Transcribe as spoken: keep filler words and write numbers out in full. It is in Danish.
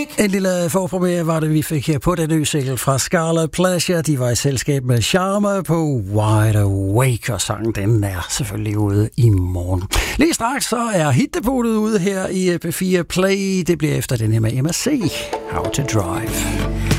En lille forpremiere var det, vi fik her på den nye single fra Scarlet Pleasure. De var i selskab med Charme på Wide Awake, og sangen den er selvfølgelig ude i morgen. Lige straks så er hitdepotet ude her i P fire Play. Det bliver efter den her med M S C, How to Drive.